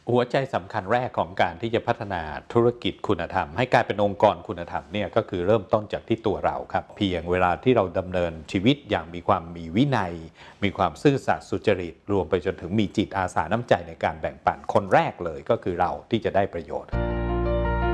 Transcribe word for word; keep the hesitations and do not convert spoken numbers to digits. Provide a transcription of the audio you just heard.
หัวใจสำคัญแรกของการที่จะพัฒนาธุรกิจคุณธรรมให้กลายเป็นองค์กรคุณธรรมเนี่ยก็คือเริ่มต้นจากที่ตัวเราครับเพียงเวลาที่เราดำเนินชีวิตอย่างมีความมีวินัยมีความซื่อสัตย์สุจริตรวมไปจนถึงมีจิตอาสาน้ำใจในการแบ่งปันคนแรกเลยก็คือเราที่จะได้ประโยชน์